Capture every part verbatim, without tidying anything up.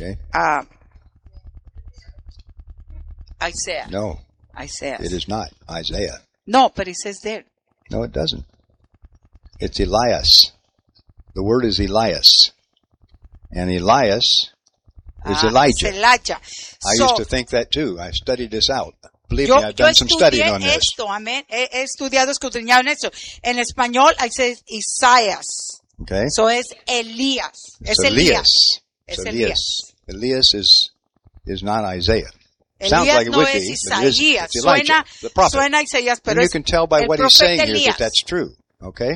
Okay. Uh, Isaiah. No, Isaiah. it is not Isaiah. No, but it says there. No, it doesn't. It's Elias. The word is Elias. And Elias is Ah, Elijah. es Elijah. I So, used to think that too. I studied this out. Believe yo, me, I've yo done some studying estudié on this. esto, amén. He, he estudiado, escudriñado en esto. En español, ahí dice Isaías. Okay? Eso es Elías. Es So Elías. Es Es Elias. Elias is is not Isaiah. Elías Sounds like it no would es be, but it isn't. Isaías. It's Elijah, Suena, the prophet. suena a Isaías, pero And you es can tell by el what he's profeta saying here Elías. that that's true. Okay?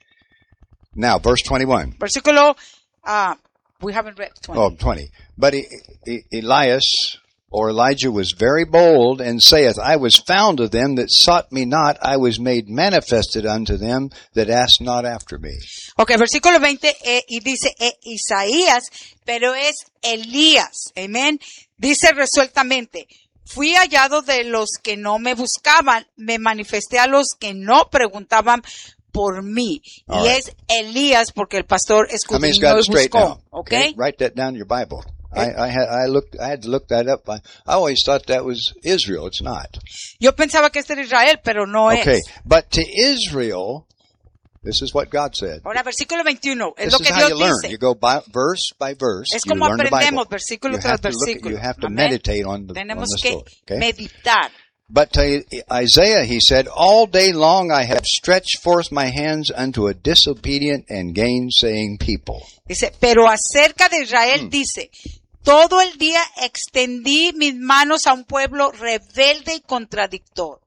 Now, verse twenty-one. Versículo, uh, we haven't read twenty. Oh, twenty. But E- E- Elias, or Elijah, was very bold, and saith, I was found of them that sought me not, I was made manifested unto them that asked not after me. Ok, versículo veinte, eh, y dice eh, Isaías, pero es Elías. Amén. Dice resueltamente, fui hallado de los que no me buscaban, me manifesté a los que no preguntaban por mí. All Y right. es Elías porque el pastor How many's escudriñó got y it straight buscó. now? Ok. Write that down in your Bible. I, I had I looked I had to look that up. I, I always thought that was Israel. It's not. Yo pensaba que este era Israel, pero no Okay, es. but to Israel, this is what God said. Ahora, versículo veintiuno, es This lo is que how Dios you learn. dice. You go by, verse by verse. Es You como learn the Bible. aprendemos versículo You tras have to look. versículo. You have to Amén. meditate on the, on Tenemos the que story. Okay. meditar. But to Isaiah, he said, all day long I have stretched forth my hands unto a disobedient and gainsaying people. Dice, pero acerca de Israel Hmm. dice, todo el día extendí mis manos a un pueblo rebelde y contradictor.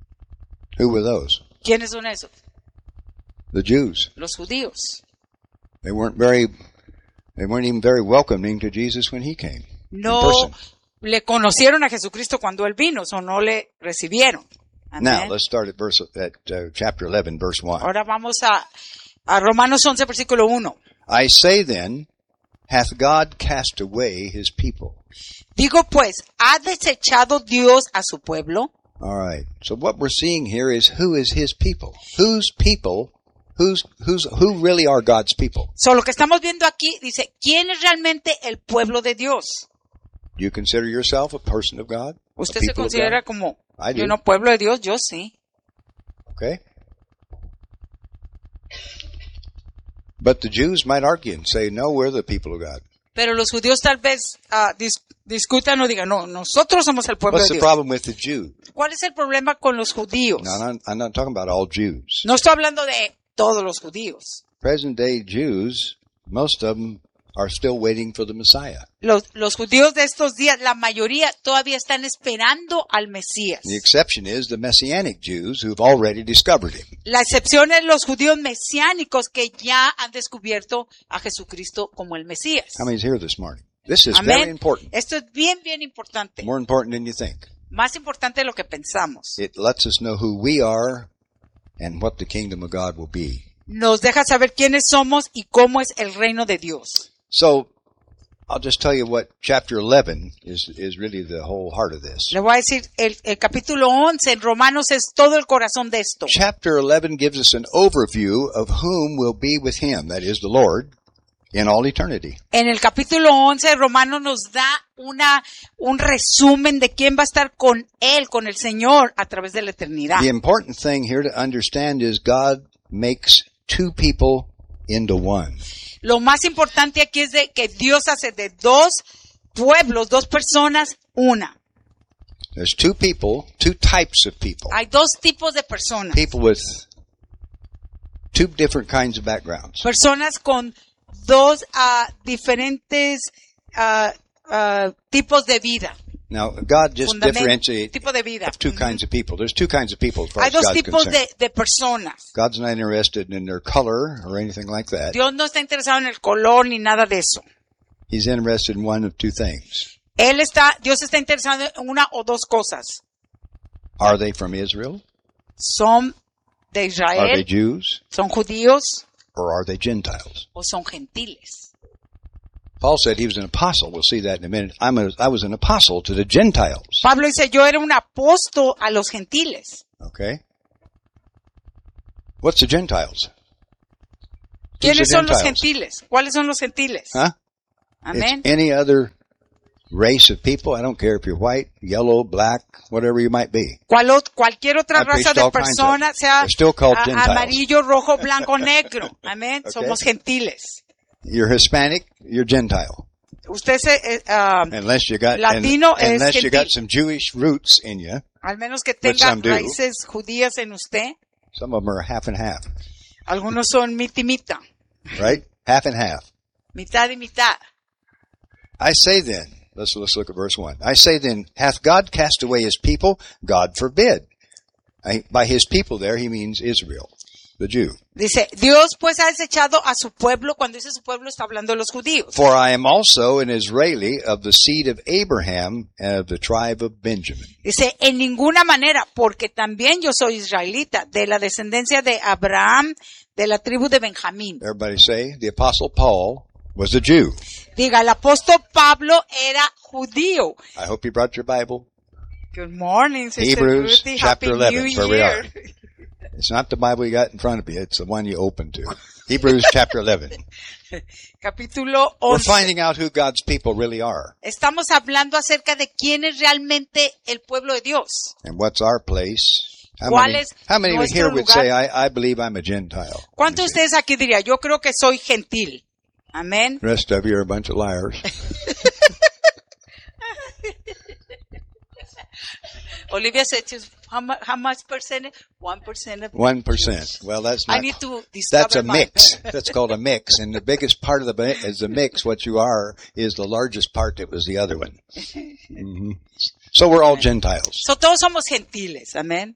Who were those? ¿Quiénes son esos? The Jews. Los judíos. They weren't very, they weren't even very welcoming to Jesus when he came. in No person. le conocieron a Jesucristo cuando él vino, o no le recibieron. Amén. Now, let's start at verse, at uh, chapter eleven, verse one. Ahora vamos a, a Romanos once, versículo uno. I say then, hath God cast away his people? Digo pues, ¿ha desechado Dios a su pueblo? All right. So what we're seeing here is who is his people? Whose people? Who's who's who really are God's people? So, lo que estamos viendo aquí dice, ¿quién es realmente el pueblo de Dios? Do you consider yourself a person of God? A ¿Usted se people of considera God? como, I do. yo no, pueblo de Dios? Yo sí. Okay. But the Jews might argue and say, no, we're the people of God. Pero los judíos tal vez ah, dis- discutan o digan, no, nosotros somos el pueblo What's de the Dios. problem with the Jews? ¿Cuál es el problema con los judíos? No, I'm not, I'm not talking about all Jews. No estoy hablando de todos los judíos. Present day Jews, most of them are still waiting for the Messiah. Los, los judíos de estos días, la mayoría todavía están esperando al Mesías. The exception is the Messianic Jews who've already discovered him. La excepción es los judíos mesiánicos que ya han descubierto a Jesucristo como el Mesías. How many's here this morning? This is very Amén. important. Esto es bien, bien importante. More important than you think. Más importante de lo que pensamos. It lets us know who we are and what the kingdom of God will be. Nos deja saber quiénes somos y cómo es el reino de Dios. So, I'll just tell you what chapter eleven is, is really the whole heart of this. Le voy a decir, el, el capítulo once en Romanos es todo el corazón de esto. Chapter eleven gives us an overview of whom will be with him, that is the Lord, in all eternity. En el capítulo once de Romanos nos da una, un resumen de quién va a estar con Él, con el Señor, a través de la eternidad. The important thing here to understand is God makes two people into one. Lo más importante aquí es de que Dios hace de dos pueblos, dos personas, una. There's two people, two types of people. Hay dos tipos de personas. People with two different kinds of backgrounds. Personas con dos ah, diferentes ah, ah, tipos de vida. Now, God just Fundamento, differentiates tipo de vida. of two Ujú. kinds of people. There's two kinds of people as far Hay as dos God's tipos concerned. de, de personas. God's not interested in their color or anything like that. Dios no está interesado en el color ni nada de eso. He's interested in one of two things. Él está, Dios está interesado en una o dos cosas. Are they from Israel? Son de Are they Israel, Jews? son judíos Or are they Gentiles? o son gentiles. Paul said he was an apostle. We'll see that in a minute. I'm a, I was an apostle to the Gentiles. Pablo dice, yo era un apóstol a los gentiles. Okay? What's the Gentiles? Who's ¿Quiénes the son los Gentiles? gentiles? ¿Cuáles son los gentiles? Huh? Amén. It's any other race of people. I don't care if you're white, yellow, black, whatever you might be. Cual ot- cualquier otra I preached raza de all kinds of- personas, sea They're still called a- Gentiles. amarillo, rojo, blanco, negro. Amén. Okay. Somos gentiles. You're Hispanic, you're Gentile. Usted se, eh, ah, Unless you got, Latino un- es unless you got gentil. some Jewish roots in you. al menos que But tenga some do. raíces judías en usted, Some of them are half and half, algunos son mitad y mitad, right? Half and half. mitad y mitad. I say then, let's, let's look at verse one. I say then, hath God cast away his people? God forbid. I, by his people there, he means Israel, the Jew. Dice, Dios pues ha desechado a su pueblo. Cuando dice su pueblo está hablando de los judíos. For I am also an Israeli of the seed of Abraham and of the tribe of Benjamin. Dice, en ninguna manera, porque también yo soy israelita, de la descendencia de Abraham, de la tribu de Benjamín. Everybody say, the apostle Paul was a Jew. Diga, el apóstol Pablo era judío. I hope you brought your Bible. Good morning, Sister Hebrews Ruthie. chapter Happy eleven, New where we Year. are. It's not the Bible you got in front of you. It's the one you open to. Hebrews chapter eleven. Capítulo We're once. finding out who God's people really are. Estamos hablando acerca de quién es realmente el pueblo de Dios. And what's our place? How ¿Cuál many, es how many nuestro here would lugar? say, I, I believe I'm a Gentile? ¿Cuántos de ustedes aquí diría, yo creo que soy gentil? Amén. The rest of you are a bunch of liars. Olivia said, just how much, how much percent? One percent of One percent. Well, that's I not, need to discover that's a my- mix. That's called a mix. And the biggest part of the mi- is the mix. What you are is the largest part that was the other one. hmm So we're all Gentiles. So, todos somos gentiles, amén.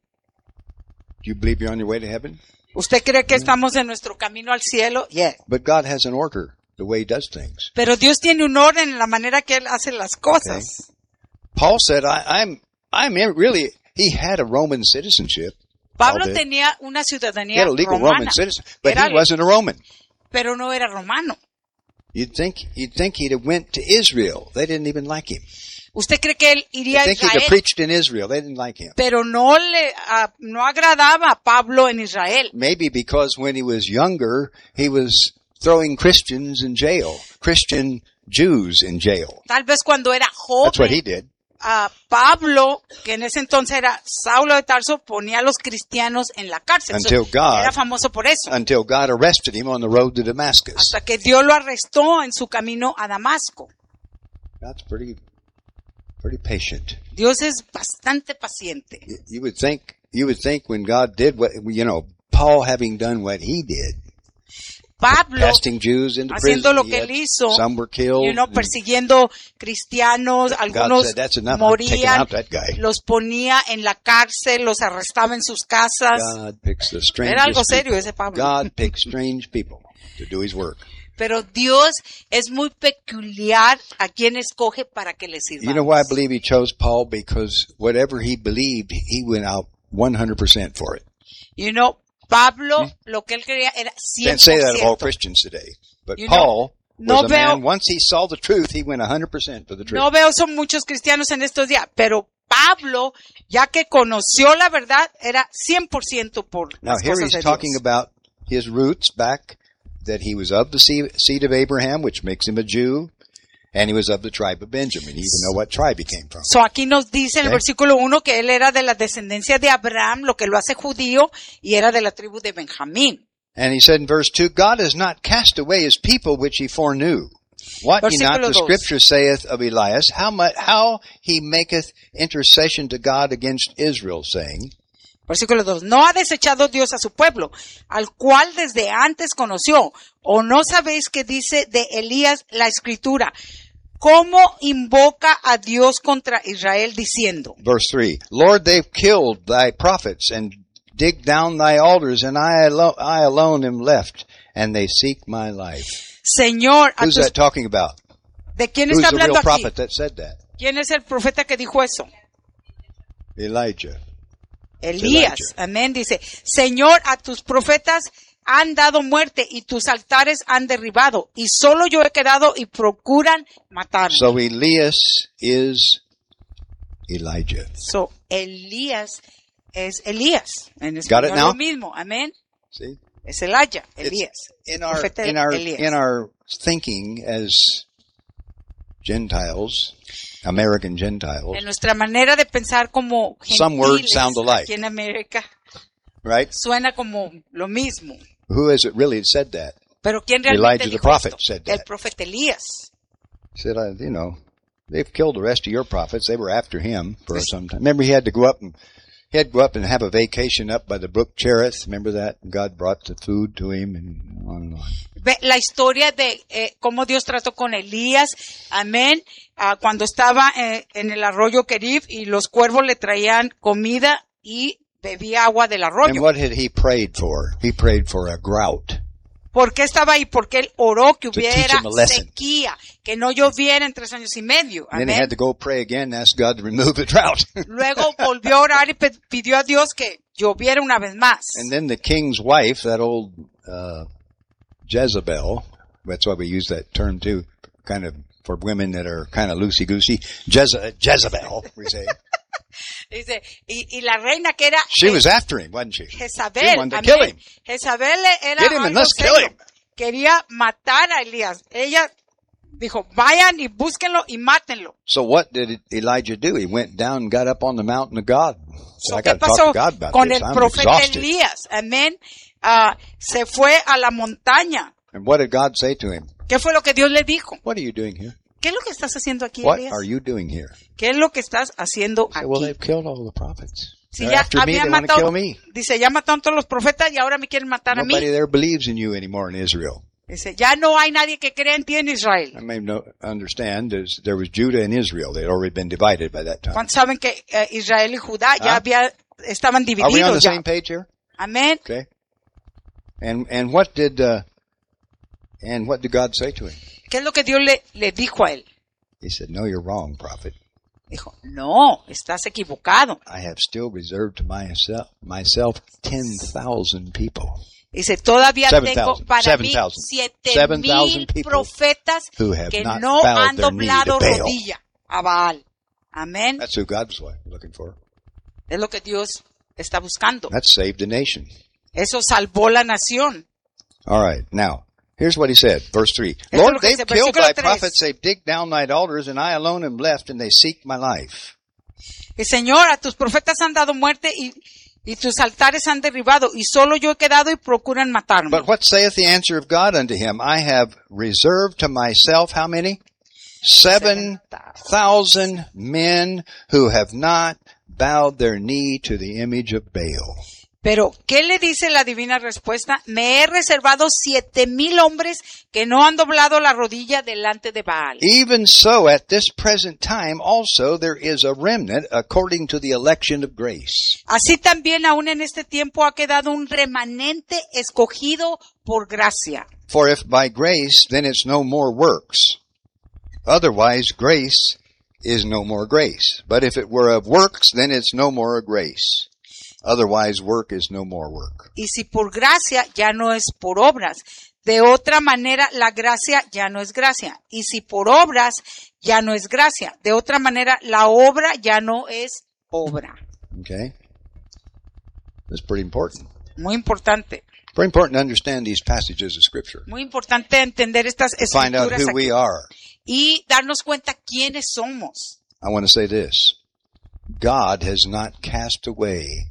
Do you believe you're on your way to heaven? ¿Usted cree que estamos en nuestro camino al cielo? Yeah. But God has an order, the way he does things. Pero Dios tiene un orden en la manera que Él hace las cosas. Paul said, I, I'm, I'm really, he had a Roman citizenship. Pablo Paul did. tenía una He ciudadanía had a legal romana, Roman citizen, but Era- he wasn't a Roman. pero no era romano. You'd think, you'd think he'd have went to Israel. They didn't even like him. ¿Usted cree que Él You'd iría a think he'd have Israel? preached in Israel. They didn't like him. Pero no le, ah, no agradaba a Pablo en Israel. Maybe because when he was younger, he was throwing Christians in jail. Christian Jews in jail. Tal vez cuando era That's what he joven, did. a Pablo, que en ese entonces era Saulo de Tarso, ponía a los cristianos en la cárcel. So, Until God- era famoso por eso. Until God arrested him on the road to Damascus. Hasta que Dios lo arrestó en su camino a Damasco. That's pretty, pretty patient. Dios es bastante paciente. You- You would think, you would think when God did what, you know, Paul having done what he did, Pablo, casting Jews into prison, haciendo lo he que had- él hizo, some were killed. you know, and persiguiendo cristianos, God algunos said, that's enough. I'm taking morían, out that guy. los ponía en la cárcel, los arrestaba en sus casas. God picks the strangest Era algo serio people. ese Pablo. God picks strange people to do his work. Pero Dios es muy peculiar a quien escoge para que le sirva. You know why I believe he chose Paul? Because whatever he believed, he went out one hundred percent for it. You know, Pablo, lo que él quería era Can't say that of all cien por ciento. Christians today. But You know, Paul no was a man, veo- once he saw the truth, he went one hundred percent for the truth. No veo son muchos cristianos en estos días, pero Pablo, ya que conoció la verdad, era cien por ciento por Now las here cosas he's de talking Dios. about his roots back, that he was of the seed seed of Abraham, which makes him a Jew, and he was of the tribe of Benjamin. You even know what tribe he came from. So aquí nos dice en el Okay. versículo uno que él era de la descendencia de Abraham, lo que lo hace judío, y era de la tribu de Benjamín. And he said in verse two, God has not cast away his people which he foreknew. What ye not, Versículo the dos. scripture saith of Elias, how much, how he maketh intercession to God against Israel, saying, Versículo dos. No ha desechado Dios a su pueblo, al cual desde antes conoció. ¿O no sabéis que dice de Elías la escritura? ¿Cómo invoca a Dios contra Israel diciendo? verse three, Lord, they've killed thy prophets and digged down thy altars, and I, alo- I alone am left, and they seek my life. Señor, a Who's tus- that talking about? ¿de quién Who's está the hablando real aquí? prophet that said that? ¿Quién es el profeta que dijo eso? Elijah. Elías. Amén. Dice, Señor, a tus profetas han dado muerte y tus altares han derribado y solo yo he quedado y procuran matarme. So Elias is Elijah. So, Elías es Elías. En Got it español now? lo mismo. Amén. See? Es Elijah, Elías. In our, Profeta in our, Elías. in our thinking as Gentiles, American Gentiles, En nuestra manera de pensar como Some words gentiles sound alike. aquí en América, right? suena como lo mismo. Who is it really that said that? Pero ¿quién realmente Elijah the dijo prophet esto? said that. El profeta Elías. He said, I, you know, they've killed the rest of your prophets. They were after him for some time. Remember, he had to go up and he had to go up and have a vacation up by the brook Cherith. Remember that? God brought the food to him and on and on. Ve la historia de eh, cómo Dios trató con Elías, amén, ah, cuando estaba eh, en el arroyo Kerib y los cuervos le traían comida y bebía agua del And arroyo. what had he prayed for? He prayed for a drought. ¿Por qué estaba ahí? Porque él oró que To teach hubiera him a lesson. sequía, que no lloviera en tres años y medio. And then he Amén. had to go pray again and ask God to remove the drought. Luego volvió a orar y pe- pidió a Dios que lloviera una vez más. And then the king's wife, that old uh, Jezebel, that's why we use that term too, kind of for women that are kind of loosey-goosey. Jeze- Jezebel, we say. Dice, y, y la reina que era She Je- was after him, wasn't she? Jezabel, She wanted to amén. kill him. Jezabel era Get him and algo let's kill serio. him. Quería matar a Elías. Ella dijo, vayan y búsquenlo y mátenlo. So what did Elijah do? He went down and got up on the mountain of God. Said, So, I ¿qué got to talk pasó to God about con this. el I'm profeta exhausted. Elías? Amén. Ah, se fue a la montaña. And what did God say to him? ¿Qué fue lo que Dios le dijo? What are you doing here? ¿Qué es lo que estás haciendo aquí, What Elías? are you doing here? ¿Qué es lo que estás haciendo He said, well, aquí? they've killed all the prophets. Si They're ya after me, había they want to matado, kill me. dice, ya mataron todos los profetas y ahora me quieren matar a mí. Nobody there believes in you anymore in Israel. Dice, ya no hay nadie que crea en ti en Israel. I may no, understand there's, there was Judah and Israel. They had already been divided by that time. ¿Cuántos saben que eh, Israel y Judá ya Ah. había, estaban Are we on divididos the ya? same page here? Amén. Okay. And and what did uh, and what did God say to him? ¿Qué es lo que Dios le, le dijo a él? He said, "No, you're wrong, prophet. Dijo, no, estás equivocado. I have still reserved to myself myself ten thousand people Dice, todavía Seven tengo thousand. para Seven mí thousand. siete Seven mil thousand people profetas who have que not no bowed han their knee doblado to Baal." rodilla a Baal. Amén. That's who God's looking for. Es lo que Dios está buscando. That saved the nation. Eso salvó la nación. All right. Now, here's what he said, verse three. Esto es lo Lord, que they've dice, killed versículo thy tres. prophets, they've digged down thine altars, and I alone am left, and they seek my life. Y Señor, a tus profetas han dado muerte y, y tus altares han derribado, y solo yo he quedado y procuran matarme. But what saith the answer of God unto him? I have reserved to myself how many? Seven thousand men who have not bowed their knee to the image of Baal. Pero, ¿qué le dice la divina respuesta? Me he reservado siete mil hombres que no han doblado la rodilla delante de Baal. Even so, at this present time also there is a remnant according to the election of grace. Así también aún en este tiempo ha quedado un remanente escogido por gracia. For if by grace, then it's no more works. Otherwise, grace is no more grace. But if it were of works, then it's no more a grace. Otherwise, work is no more work. Y si por gracia, ya no es por obras. De otra manera, la gracia ya no es gracia. Y si por obras, ya no es gracia. De otra manera, la obra ya no es obra. Okay? That's pretty important. Muy importante. Very important to understand these passages of Scripture. Muy importante entender estas To find out escrituras who we aquí. are. Y darnos cuenta quiénes somos. I want to say this. God has not cast away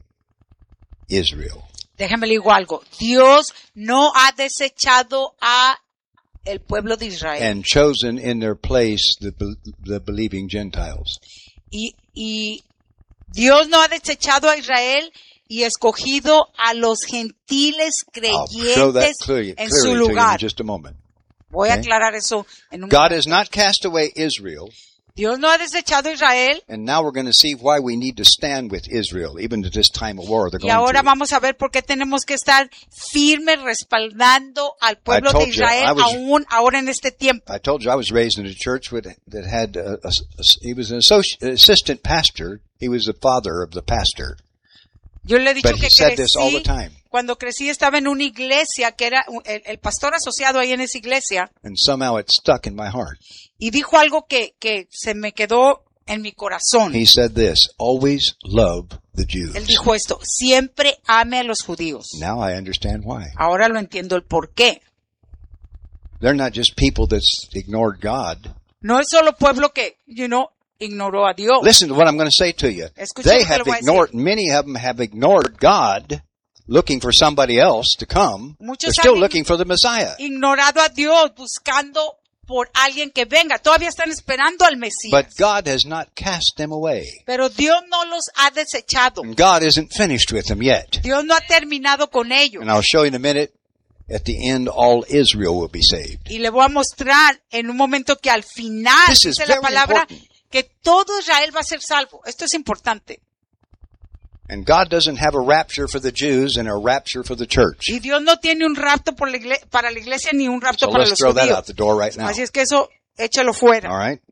Israel. Déjame le digo algo. Dios no ha desechado a el pueblo de Israel. And chosen in their place the, be- the believing Gentiles. Y, y Dios no ha desechado a Israel y escogido a los gentiles I'll show that creyentes clearly, en clearly su to you in lugar. just a moment. Voy a Okay. aclarar eso en un God momento. has not cast away Israel, Dios no ha desechado a Israel and now we're going to see why we need to stand with Israel, even at this time of war they're y going ahora through. vamos a ver por qué tenemos que estar firmes respaldando al pueblo I told de you, Israel I was- aún ahora en este tiempo. I told you I was raised in a church with, that had a, a, a, he was an associ- assistant pastor. He was the father of the pastor, Yo le he dicho but que he said this all the crecí, time. cuando crecí estaba en una iglesia que era un- el, el pastor asociado ahí en esa iglesia And somehow it stuck in my heart. y dijo algo que, que se me quedó en mi corazón. He said this, always love the Jews. Él dijo esto, siempre ame a los judíos. Now I understand why. Ahora lo entiendo el por qué. They're not just people that's ignored God. No es solo pueblo que, you know, ignoró a Dios. Listen to what I'm going to say to you. Escucha They lo que le have voy a ignored, many of them have ignored God, looking for somebody else to come. Muchos They're still han looking for the Messiah. ignorado a Dios, buscando por alguien que venga. Todavía están esperando al Mesías. But God has not cast them away. Pero Dios no los ha desechado. And God isn't finished with them yet. Dios no ha terminado con ellos. And I'll show you in a minute, at the end, all Israel will be saved. Y le voy a mostrar en un momento que al final, This is dice la very palabra, important. que todo Israel va a ser salvo. Esto es importante. And God doesn't have a rapture for the Jews and a rapture for the church. Y Dios no tiene un rapto por la igle- para la iglesia ni un rapto So para let's los throw that judíos. out the door right now. Así es que eso, échalo fuera. All right?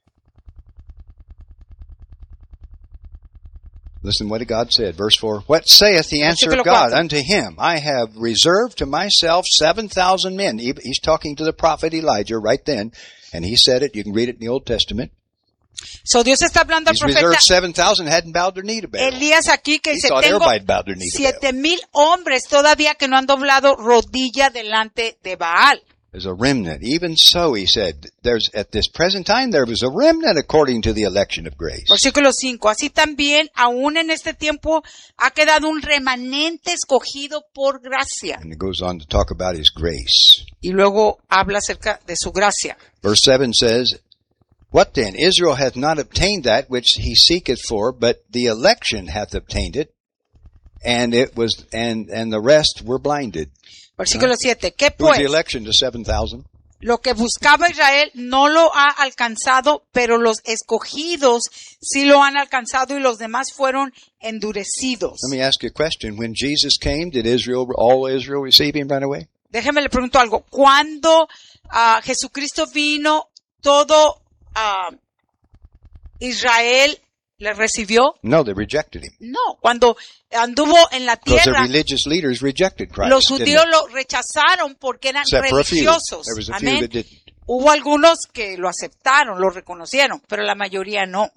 Listen what God said. Verse four. What saith the answer of Versículo God cuatro. unto him? I have reserved to myself seven thousand men. He- He's talking to the prophet Elijah right then. And he said it. You can read it in the Old Testament. So Dios está hablando al He's profeta reserved seven thousand hadn't bowed their knee to Baal. Elías aquí que He dice, thought tengo everybody bowed their knee to Baal. siete mil hombres todavía que no han doblado rodilla delante de Baal. There's a remnant. Even so, he said, there's at this present time there was a remnant according to the election of grace. Versículo cinco. Así también, aún en este tiempo, ha quedado un remanente escogido por gracia. And it goes on to talk about his grace. Y luego habla acerca de su gracia. Verse seven says, What then? Israel hath not obtained that which he seeketh for, but the election hath obtained it, and it was and and the rest were blinded. Versículo siete. ¿Qué Who was pues? the election to seven thousand? Lo que buscaba Israel no lo ha alcanzado, pero los escogidos sí lo han alcanzado y los demás fueron endurecidos. Let me ask you a question. When Jesus came, did Israel, all Israel receive him right away? Déjeme le pregunto algo. Cuando ah, Jesucristo vino, todo ah, Israel le recibió. No, they rejected him. No, cuando anduvo en la Because the tierra, religious leaders rejected Christ. los didn't judíos they? lo rechazaron porque eran Except for a few. religiosos. There was a few Amén. that didn't. Hubo algunos que lo aceptaron, lo reconocieron, pero la mayoría no.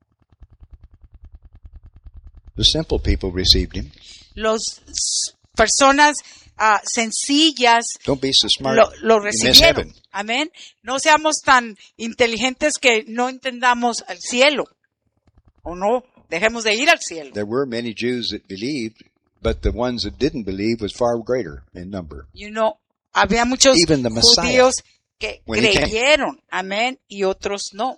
The simple people received him. Los personas ah, sencillas Don't be so smart. lo, lo You miss recibieron. heaven. Amén. No seamos tan inteligentes que no entendamos al cielo. O no, dejemos de ir al cielo. There were many Jews that believed, but the ones that didn't believe was far greater in number. You know, había muchos Even the Messiah, judíos que when he came. creyeron. Amén. Y otros no.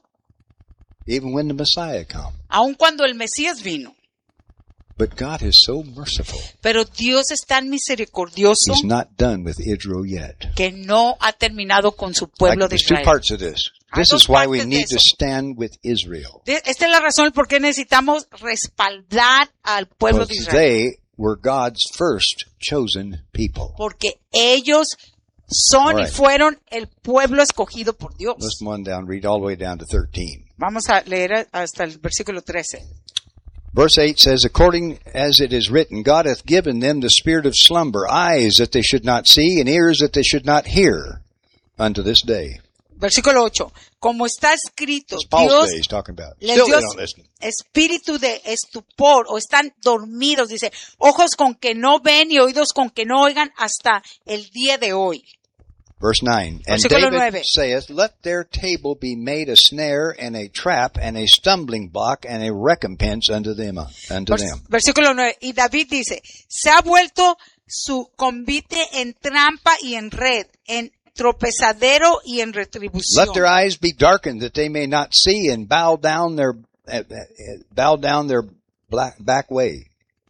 Even when the Messiah come. Aun cuando el Mesías vino. But God is so merciful. Pero Dios es tan misericordioso He's not done with Israel yet. que no ha terminado con su pueblo Like, de there's two Israel. parts of this. Hay This dos is why we partes de need to eso. stand with Israel. De- Esta es la razón por qué necesitamos respaldar al pueblo de Because Israel. they were God's first chosen people. Porque ellos son All right. y fueron el pueblo escogido por Dios. Let's go on down, read all the way down to thirteen. Vamos a leer hasta el versículo trece. Verse eight says, According as it is written, God hath given them the spirit of slumber, eyes that they should not see, and ears that they should not hear, unto this day. Versículo ocho. Como está escrito, It's Paul's Dios day he's talking about. les Still dio they don't listen. espíritu de estupor o están dormidos, dice, ojos con que no ven y oídos con que no oigan hasta el día de hoy. Verse nine. And Versículo David nueve. saith, Let their table be made a snare and a trap and a stumbling block and a recompense unto them. Unto Vers- them. Versículo nueve. Y David dice, se ha vuelto su convite en trampa y en red, en tropezadero y en retribución. Let their eyes be darkened that they may not see and bow down their uh, uh, bow down their black, back way.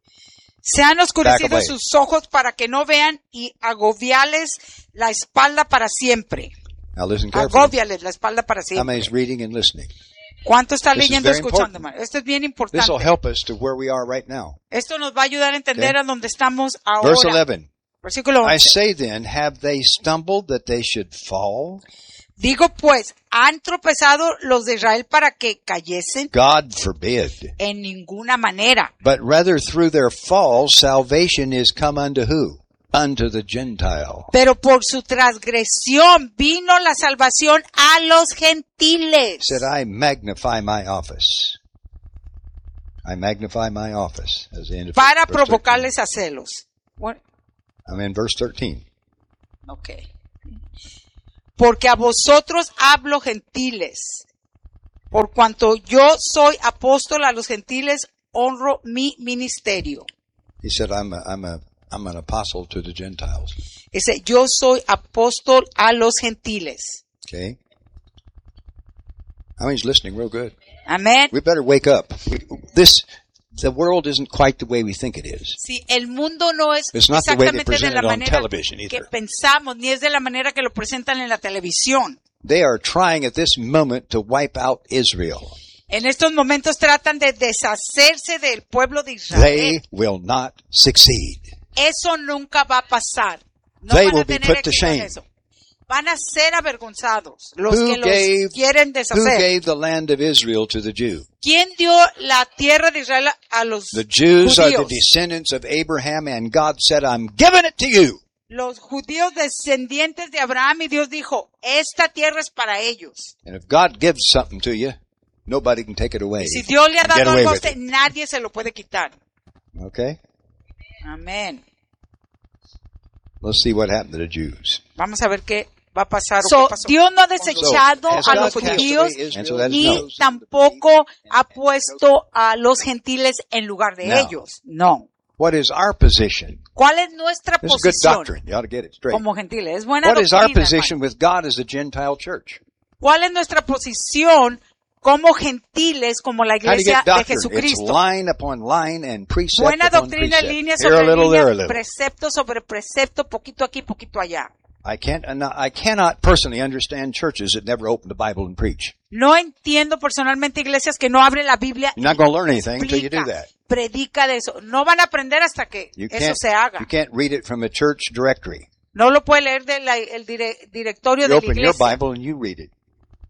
Se han Back oscurecido away. sus ojos para que no vean y agobiales la espalda para siempre. Now listen carefully. Agobiales la espalda para How many siempre. is reading and listening? ¿Cuánto está This is leyendo y very escuchando, important. hermano? Esto es bien This importante. will help us to where we are right now. Esto nos va a ayudar a entender Okay. a dónde estamos Verse ahora. eleven. Versículo I once. say then, have they stumbled that they should fall? Digo pues, ¿han tropezado los de Israel para que cayesen? God forbid. En ninguna manera. But rather through their fall, salvation is come unto who? Unto the Gentile. Pero por su transgresión vino la salvación a los gentiles. Said, I magnify my office. I magnify my office. As the end of Para verse provocarles a celos. Bueno, thirteen. I'm in verse thirteen. ok. porque a vosotros hablo gentiles. Por cuanto yo soy apóstol a los gentiles, honro mi ministerio. He said, I'm a, I'm a, I'm an apostle to the Gentiles. Dice, yo soy apóstol a los gentiles. Okay? How many's listening real good? Amén. We better wake up. We, this, the world isn't quite the way we think it is. Sí, el mundo no es It's not the way they exactamente de present la it on manera television que either. pensamos, ni es de la manera que lo presentan en la televisión. They are trying at this moment to wipe out Israel. En estos momentos tratan de deshacerse del pueblo de They Israel. will not succeed. Eso nunca va a pasar. No They van will a be tener put to éxito en shame. eso. Van a ser avergonzados los Who que los gave- quieren Who deshacer. gave the land of Israel to the Jew? ¿Quién dio la tierra de Israel a los The Jews are the judíos? descendants of Abraham, and God said, I'm giving it to you. Los judíos descendientes de Abraham, y Dios dijo, esta tierra es para ellos. And if God gives something to you, nobody can take it away. Y si Dios le ha Get dado away algo a with usted, it. nadie se lo puede quitar. Okay? Amén. Let's see what happened to the Jews. Vamos a ver qué va a pasar. o qué pasó. Dios no ha desechado So, has a God los cast judíos away Israel? And so that is ni no. tampoco ha puesto a los gentiles en lugar de No. ellos. No. What is our position? ¿Cuál es nuestra This is good posición doctrine. You ought to get it straight. como gentiles? Es buena What is our doctrina, position hermano. with God as a Gentile church? ¿Cuál es nuestra posición como gentiles, como la How do you iglesia get de doctrine? It's Jesucristo? line upon line and precept Buena upon doctrina, precept. línea Here a sobre little, there a línea, little. precepto sobre precepto, poquito aquí, poquito allá. I can't, I cannot personally understand churches that never open the Bible and preach. No entiendo personalmente iglesias que no abren la Biblia You're not going to learn anything until you do explica, that. predica de eso. No van a aprender hasta que You eso can't, se haga. you can't read it from a church directory. No lo puede leer del el dire- directorio You de la open your iglesia. Bible and you read it.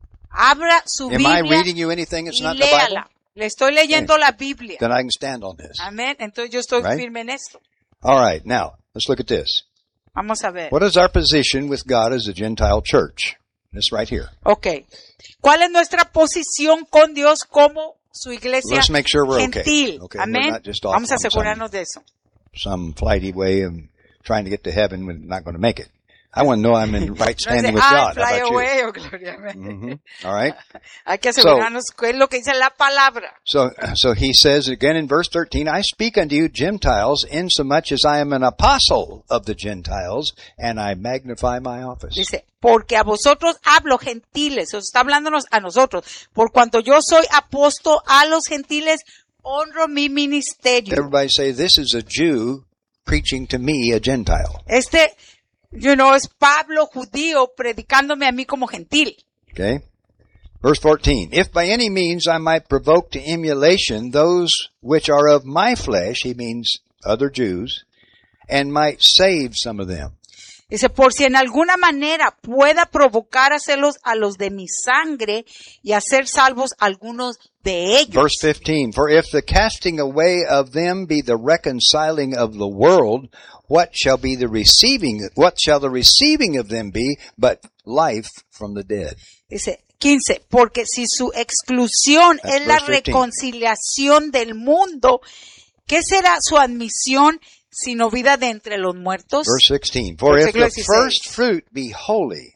Abra su Am I Biblia reading you anything that's y not in the Bible? léala. Le estoy leyendo la Biblia. Then I can stand on this. Amén. Entonces yo estoy Right? firme en esto. All right, now, let's look at this. Vamos a ver. What is our position with God as a Gentile church? This right here. Ok. ¿Cuál es nuestra posición con Dios como su iglesia Let's make sure we're okay. gentil? Okay, we're Amén. not just off Vamos a on some- asegurarnos de eso. Some flighty way of trying to get to heaven when not going to make it. I want to know I'm in right No es de, standing with "Ay, God. How fly about you? away", o gloria a Dios. Mhm. All right. Hay que asegurarnos que es lo que dice la palabra. So, so he says again in verse thirteen, I speak unto you Gentiles insomuch as I am an apostle of the Gentiles and I magnify my office. Dice, porque a vosotros hablo gentiles, os está hablándonos a nosotros. Por cuanto yo soy apóstol a los gentiles, honro mi ministerio. Everybody say, this is a Jew preaching to me, a Gentile. Este, you know, es Pablo judío predicándome a mí como gentil. Okay? Verse fourteen, if by any means I might provoke to emulation those which are of my flesh, he means other Jews, and might save some of them. Dice, por si en alguna manera pueda provocar a celos a los de mi sangre y hacer salvos algunos de ellos. Verse fifteen, for if the casting away of them be the reconciling of the world, what shall be the receiving, what shall the receiving of them be but life from the dead? Dice, quince, porque si su exclusión That's es la verse fifteen. reconciliación del mundo, ¿qué será su admisión sino vida de entre los muertos? Verse sixteen, for if Versículo the dieciséis. first fruit be holy,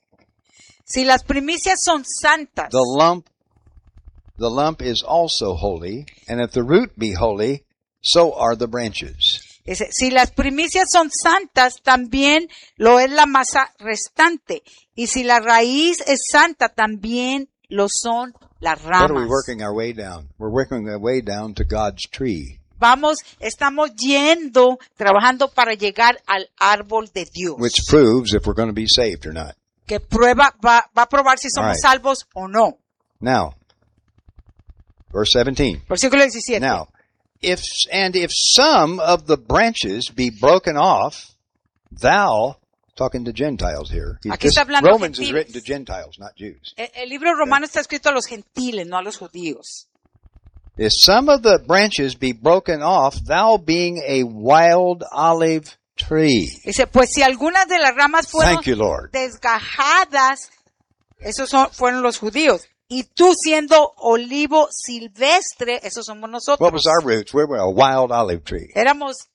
Si las primicias son santas, the lump, the lump is also holy, and if the root be holy, so are the branches. dice, si las primicias son santas, también lo es la masa restante. Y si la raíz es santa, también lo son las What are we ramas. working our way down? We're working our way down to God's tree, Vamos, estamos yendo, trabajando para llegar al árbol de Dios. which proves if we're going to be saved or not. Que prueba, va, va a probar si somos All right. salvos o no. Now, verse seventeen. Versículo diecisiete. Now, if, and if some of the branches be broken off, thou, talking to Gentiles here. He- Aquí está this- hablando Romans is gentiles. written to Gentiles, not Jews. El, el libro romano está escrito a los gentiles, no a los judíos. If some of the branches be broken off, thou being a wild olive tree. Dice, pues si algunas de las ramas fueron Thank you, Lord. desgajadas, esos son, fueron los judíos. Y tú siendo olivo silvestre, esos somos nosotros. What was our roots? We were a wild olive tree. Éramos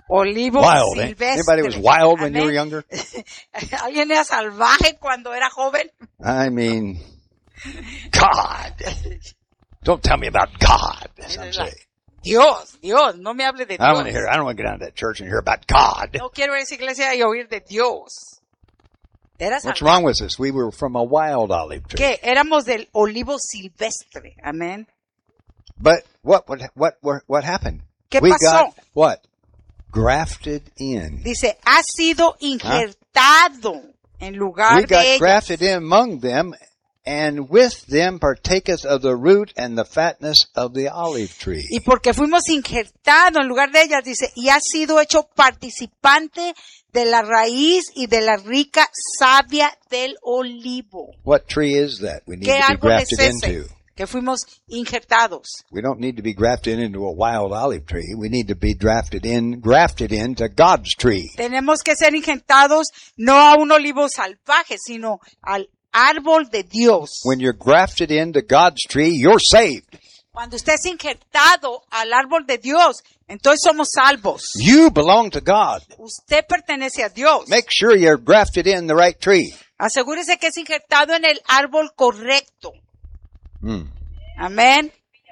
Olivo Wild. Eh? silvestre. Anybody was wild when you were Amén. younger? ¿Alguien era salvaje cuando era joven? I mean, God. Don't tell me about God. Some say. Dios, Dios, no me hable de I want to Dios. hear. I don't want to get down to that church and hear about God. No quiero ir a esa iglesia y oír de Dios. Era What's salvaje. wrong with us? We were from a wild olive tree. ¿Qué? Éramos del olivo silvestre. Amén. But what what what what, what happened? ¿Qué we pasó? got what? Grafted in. Dice, ha sido injertado en lugar We de got ellos. grafted in among them, and with them partaketh of the root and the fatness of the olive tree. Y porque fuimos injertados en lugar de ellas, dice, y ha sido hecho participante de la raíz y de la rica savia del olivo. What tree is that we need ¿Qué to be árbol es grafted ese? into? Que fuimos injertados. We don't need to be grafted into a wild olive tree. We need to be drafted in, grafted into God's tree. Tenemos que ser injertados no a un olivo salvaje, sino al árbol de Dios. When you're grafted into God's tree, you're saved. Cuando usted es injertado al árbol de Dios, entonces somos salvos. You belong to God. Usted pertenece a Dios. Make sure you're grafted in the right tree. Asegúrese que es injertado en el árbol correcto. Hmm. Amén.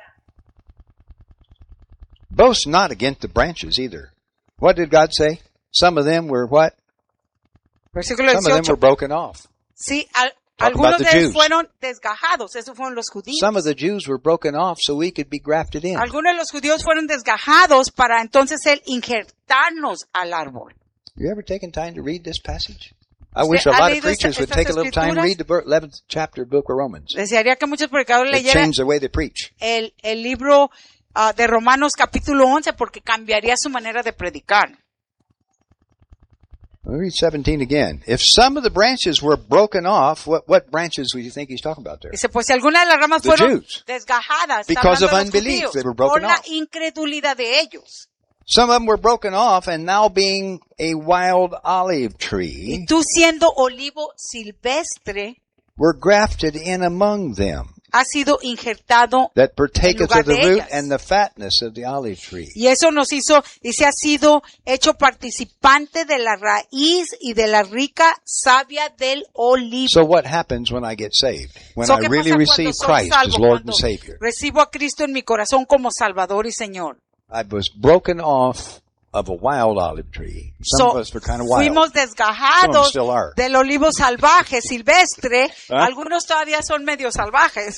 Boast not against the branches either. What did God say? Some of them were what? Versículo Some of them dieciocho. were broken off. Sí, al- Talk algunos about the de ellos Jews. fueron desgajados. Esos fueron los judíos. Some of the Jews were broken off so we could be grafted in. Algunos de los judíos fueron desgajados para entonces él injertarnos al árbol. You ever taken time to read this passage? I ¿Usted wish a ha lot of leído preachers esta- would take a little time and estas read the ver- eleventh chapter of the book of Romans. Desearía que muchos predicadores It leyeran changed the way they preach. el, el libro ah, de Romanos capítulo once porque cambiaría su manera de predicar. Let me read seventeen again. If some of the branches were broken off, what, what branches would you think he's talking about there? Dice, pues si algunas de las ramas The fueron Jews. desgajadas, está Because hablando of de los unbelief, judíos, they were broken por la off. incredulidad de ellos. Some of them were broken off and now being a wild olive Y tree, tú siendo olivo silvestre, were grafted in among them, has sido injertado that partaketh lugar of the de root ellas. and the fatness of the olive tree. y eso nos hizo, dice, ha sido hecho participante de la raíz y de la rica savia del olivo. So what happens when I get saved? When So, I ¿qué really pasa receive cuando soy Christ as salvo? Lord and Cuando Savior? recibo a Cristo en mi corazón como Salvador y Señor. I was broken off of a wild olive tree. Some So, of us were kind of wild. fuimos Some of them desgajados still are. del olivo salvaje, silvestre. ¿Ah? Algunos todavía son medio salvajes.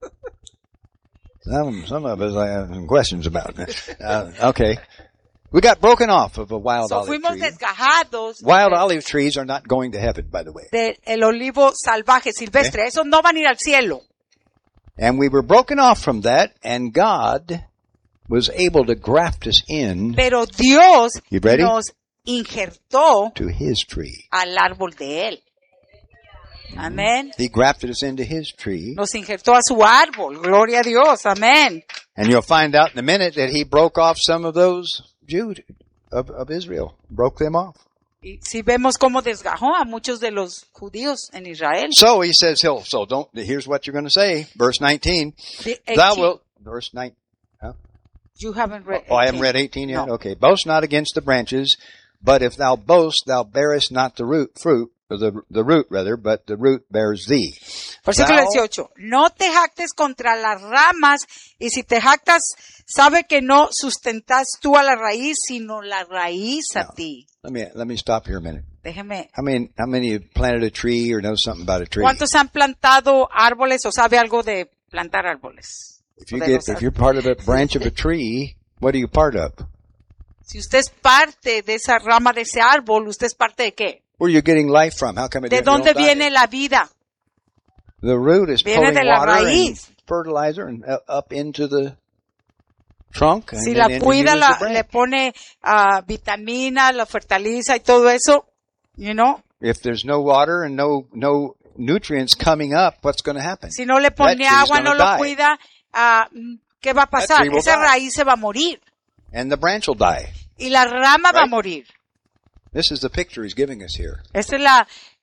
Some, some of us I have some questions about. Uh, okay. We got broken off of a wild So, olive fuimos tree. desgajados Wild de- olive trees are not going to heaven, by the way. del olivo salvaje, silvestre. Esos no van a ir al cielo. And we were broken off from that, and God was able to graft us in Pero Dios You ready? nos injertó to His tree. al árbol de Él. Amén. He grafted us into His tree. Nos injertó a su árbol. Gloria a Dios. Amén. And you'll find out in a minute that He broke off some of those Jews of, of Israel. Broke them off. Y si vemos cómo desgajó a muchos de los judíos en Israel. So He says, He'll, so don't, here's what you're going to say. Verse nineteen. The Thou eighteen. wilt, verse nine. You haven't read Oh, I haven't eighteen. read eighteen yet? No. Okay. Boast not against the branches, but if thou boast, thou bearest not the root, fruit, or the, the root rather, but the root bears thee. Versículo Thou- dieciocho. No te jactes contra las ramas, y si te jactas, sabe que no sustentas tú a la raíz, sino la raíz a No. ti. Let me, let me stop here a minute. Déjeme. How many, how many have planted a tree or know something about a tree? ¿Cuántos han plantado árboles o sabe algo de plantar árboles? If you O de get, los if you're part of a branch of a tree, what are you part of? Si usted es parte de esa rama de ese árbol, ¿usted es parte de qué? Where are you getting life from? How come it ¿De you don't dónde die? viene la vida? The root is Viene pulling de la water and raíz. fertilizer and uh, up into the trunk. And Si then la into cuida, you as la, a branch. le pone ah, vitamina, la fertiliza y todo eso, you know. If there's no water and no no nutrients coming up, what's going to happen? Si no le That pone tree's agua, no gonna lo die. cuida, ah, ¿qué va a pasar? tree will Esa die. raíz se va a morir And the branch will die. y la rama va a Right. morir. This is the picture he's giving us here. Esa es la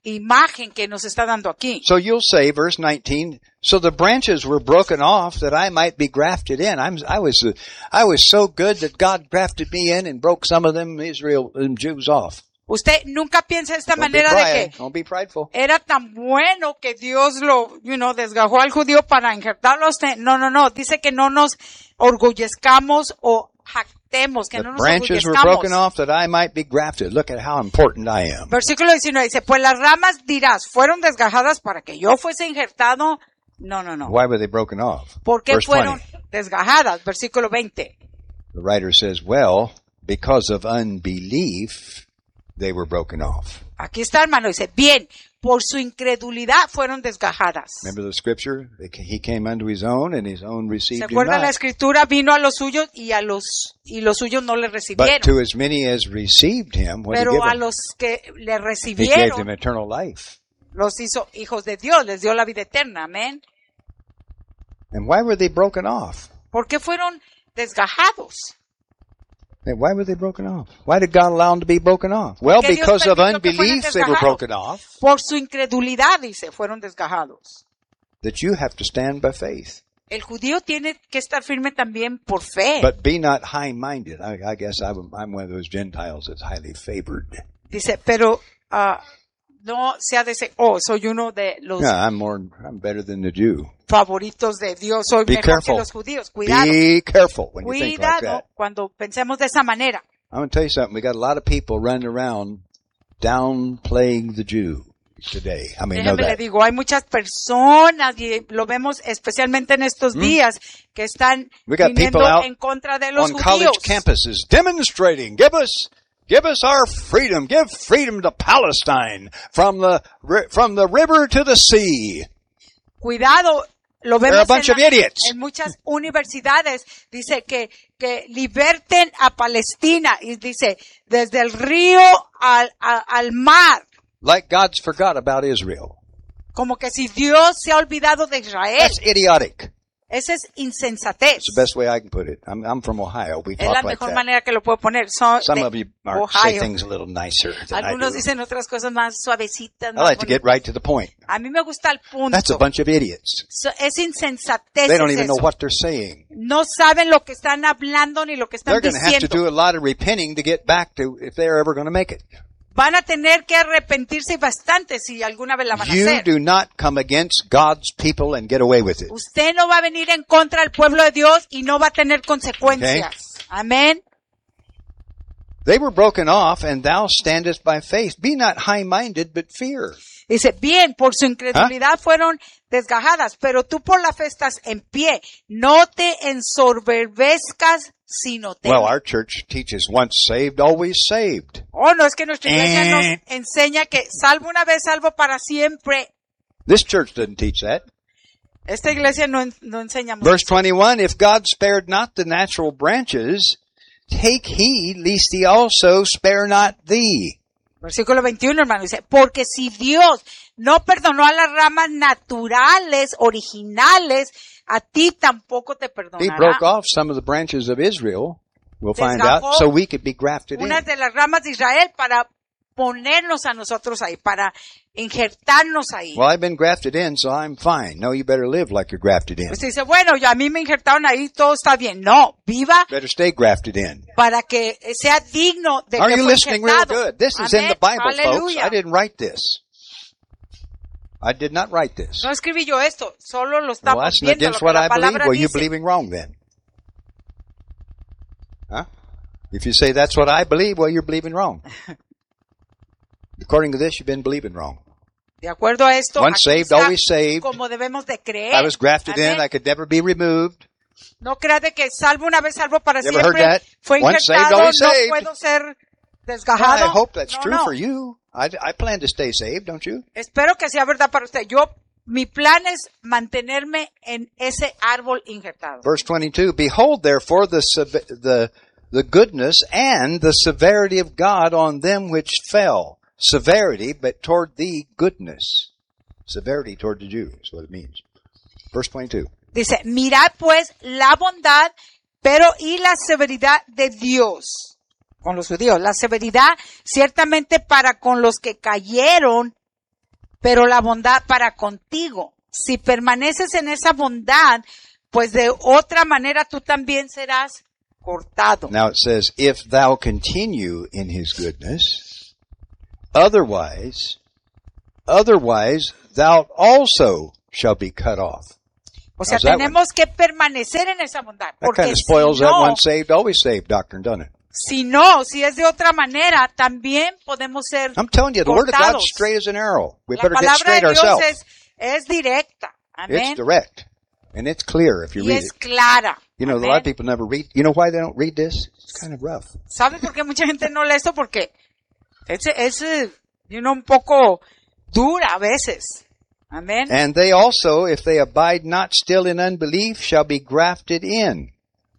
imagen que nos está dando aquí. So you'll say, verse nineteen, so the branches were broken off that I might be grafted in. I'm, I was, uh, I was so good that God grafted me in and broke some of them Israel, them Jews off. Usted nunca piensa de esta Don't be manera de pride, que don't be prideful. era tan bueno que Dios lo, you know, desgajó al judío para injertarlo a usted. No, no, no. Dice que no nos orgullezcamos o jactemos, que The no nos branches were broken orgullezcamos. off that I might be grafted. Look at how important I am. Versículo diecinueve dice, pues las ramas dirás, fueron desgajadas para que yo fuese injertado. No, no, no. Why were they broken off? ¿Por qué Verse fueron twenty. desgajadas? Versículo veinte. The writer says, well, because of unbelief, they were broken off. Aquí está, hermano. Dice, bien, por su incredulidad fueron desgajadas. Remember the scripture? He came unto his own, and his own ¿Se received him acuerdan la not. escritura? Vino a los suyos y a los y los suyos no le But recibieron. to as many as received him, what did he Pero give a them? los que le He gave them recibieron, eternal life. los hizo hijos de Dios, les dio la vida eterna. Amén. And why were they broken off? ¿Por qué fueron desgajados? Hey, why were they broken off? Why did God allow them to be broken off? Well, Porque Dios because of permitió que fueran unbelief, they were desgajados. broken off. Por su incredulidad, dice, fueron desgajados. That you have to stand by faith. El judío tiene que estar firme también por fe. But be not high-minded. I, I guess I'm, I'm one of those Gentiles that's highly favored. Dice, pero ah, no sea de ese, oh, soy uno de los Yeah, I'm more, I'm better than the Jew. favoritos de Dios, soy Be mejor careful. que los judíos. Cuidado, Be careful when you think like cuidado that. cuando pensemos de esa manera. I'm going to tell you something. We got a lot of people running around downplaying the Jew today. I mean, know Déjeme le that. digo, hay muchas personas, y lo vemos especialmente en estos días, que están We got viniendo people out en contra de los On college judíos. campuses demonstrating, give us, give us our freedom, give freedom to Palestine from the, ri- from the river to the sea. Cuidado, lo They're a vemos bunch en, of la- idiots. en muchas universidades. Dice que, que liberten a Palestina. Y dice, desde el río al, a- al mar. Like God's forgot about Israel. Como que si Dios se ha olvidado de Israel. That's idiotic. Esa es insensatez. It's the best way I can put it. I'm, I'm from Ohio. We Es la talk like mejor that. manera que lo puedo poner. Son Some de of you are, say Ohio. things a little nicer than I Algunos do. dicen otras cosas más suavecitas. I más like to get bonitas. right to the point. A mí me gusta el punto. That's a bunch of idiots. So, es insensatez. They don't es even know eso. what they're saying. No saben lo que están hablando ni lo que están They're going to have to diciendo. do a lot of repenting to get back to if they're ever going to make it. Van a tener que arrepentirse bastante si alguna vez la van a You hacer. do not come against God's people and get away with it. Usted no va a venir en contra del pueblo de Dios y no va a tener consecuencias. Amén. They were broken off, and thou standest by faith. Be not high-minded, but fear. Dice, bien, por su incredulidad fueron desgajadas, pero tú por la fe estás en pie. No te ensoberbezcas, sino te... Well, our church teaches once saved, always saved. Oh, no, es que nuestra iglesia Eh. nos enseña que salvo una vez, salvo para siempre. This church doesn't teach that. Esta iglesia no, en- no enseña Verse twenty-one, if God spared not the natural branches, take heed lest he also spare not thee. Versículo veintiuno, hermano, dice, porque si Dios no perdonó a las ramas naturales, originales, a ti tampoco te He perdonará. broke off some of the branches of Israel, we'll find out, Desgajó so we could be grafted in. Unas de las ramas de Israel para ponernos a nosotros ahí, para injertarnos ahí. Well, I've been grafted in, so I'm fine. No, you better live like you're grafted in. Usted dice, bueno, ya a mí me injertaron ahí, todo está bien. No, viva Better stay grafted in. para que sea digno de Are que you fue listening real injertado. good? This is in Amén. the Bible, folks. Aleluya. I didn't write this. I did not write this. No escribí yo esto, solo lo Well, estamos that's viendo against lo what que la I believe. palabra Well, you're dice. believing wrong then. Huh? If you say that's what I believe, well, you're believing wrong. According to this, you've been believing wrong. De acuerdo a esto, Once aquí saved, está always saved. como debemos de creer. I was grafted in. Amén. I could never be removed. No crea de que salvo una vez, salvo para You ever heard siempre. that? Fue Once saved, injertado, always no saved. puedo ser Well, desgajado. I hope that's No, true no. for you. I, I plan to stay saved, don't you? Espero que sea verdad para usted. Yo, mi plan es mantenerme en ese árbol injertado. Verse twenty-two, behold therefore the, seve- the, the goodness and the severity of God on them which fell. Severity, but toward thee goodness. Severity toward the Jew is what it means. Verse twenty-two. Dice, mirad pues la bondad, pero y la severidad de Dios con los judíos. La severidad ciertamente para con los que cayeron pero la bondad para contigo. Si permaneces en esa bondad, pues de otra manera tú también serás cortado. Now it says, if thou continue in his goodness, otherwise, otherwise thou also shall be cut off. O sea, How's that tenemos que permanecer en esa bondad. That Porque kind of spoils si that no, once saved, always saved doctrine, doesn't it? si no, si es de otra manera, también podemos ser I'm telling you, the word of cortados. God's straight as an arrow. We La better get palabra straight de Dios ourselves. es, es directa. Amén. It's direct. And it's clear if you Y read es it. clara. You know, a Amén. lot of people never read. You know why they don't read this? It's kind of rough. ¿Sabe por qué mucha gente no lee esto? Porque es, es eh, you know, un poco dura a veces. Amén. And they also, if they abide not still in unbelief, shall be grafted in.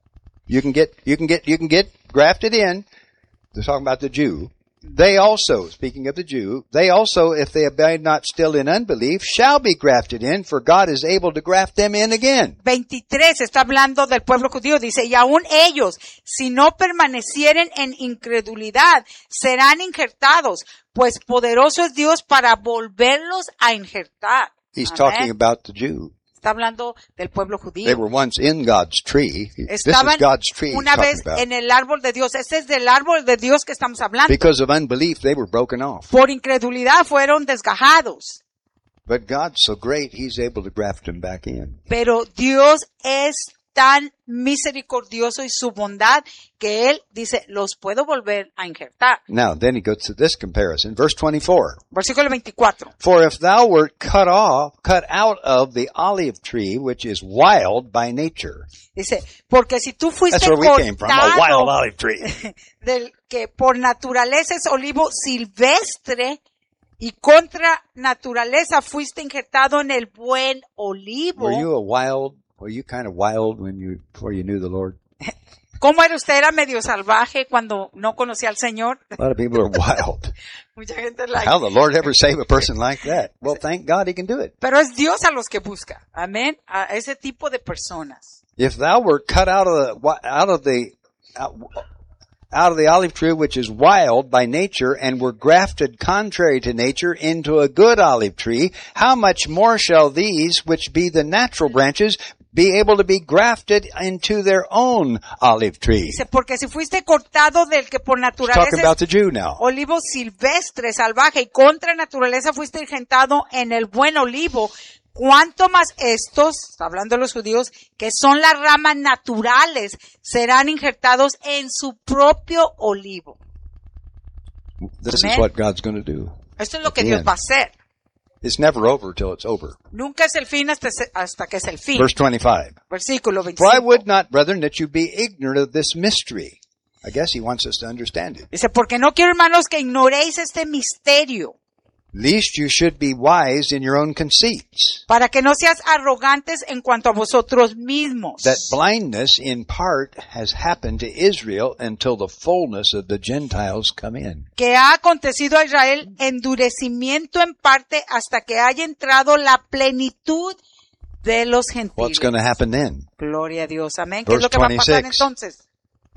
You can get, you can get, you can get grafted in. They're talking about the Jew. They also, speaking of the Jew, they also, if they abide not still in unbelief, shall be grafted in, for God is able to graft them in again. veintitrés está hablando del pueblo judío. Dice, y aún ellos, si no permanecieren en incredulidad, serán injertados, pues poderoso es Dios para volverlos a injertar. He's Amén. talking about the Jew. Está hablando del pueblo They judío. were once in God's tree. This is Estaban God's tree he's una talking vez about. en el árbol de Dios. Ese es del árbol de Dios que estamos hablando. Because of unbelief, they were broken off. Por incredulidad fueron desgajados. But God's so great, He's able to graft them back in. Pero Dios es tan misericordioso y su bondad que Él dice, los puedo volver a injertar. Now, then he goes to this comparison. Verse twenty-four. Versículo veinticuatro. For if thou wert cut off, cut out of the olive tree, which is wild by nature. Dice, porque si tú fuiste That's where we came from, a wild cortado olive tree. del que por naturaleza es olivo silvestre y contra naturaleza fuiste injertado en el buen olivo. Were you a wild, were you kind of wild when you, before you knew the Lord? ¿Cómo era usted? ¿Era medio salvaje cuando no conocía al Señor? A lot of people are wild. Mucha gente like, How the Lord ever save a person like that? Well, thank God He can do it. pero es Dios a los que busca. Amén. A ese tipo de personas. If thou wert cut out of the, out of the, out, out of the olive tree which is wild by nature and were grafted contrary to nature into a good olive tree, how much more shall these which be the natural branches be able to be grafted into their own olive tree? Dice, porque si fuiste cortado del que por He's talking naturaleza about es the Jew now. olivo silvestre, salvaje, y contra naturaleza fuiste injertado en el buen olivo, ¿cuánto más estos, está hablando de los judíos, que son las ramas naturales, serán injertados en su propio olivo? This is Amen. what God's going to do. Esto es lo que Bien. Dios va a hacer. It's never over till it's over. Nunca es el fin hasta, hasta que es el fin. Verse twenty-five. Versículo For I veinticinco. would not, brethren, that you be ignorant of this mystery. I guess he wants us to understand it. Dice, porque no quiero, hermanos, que ignoréis este misterio, Lest you should be wise in your own conceits. para que no seas arrogantes en cuanto a vosotros mismos. That blindness in part has happened to Israel until the fullness of the Gentiles come in. Que ha acontecido a Israel endurecimiento en parte hasta que haya entrado la plenitud de los What's gentiles. going to happen then? Gloria a Dios, amén. ¿Qué es Verse lo que va a pasar twenty-six. entonces?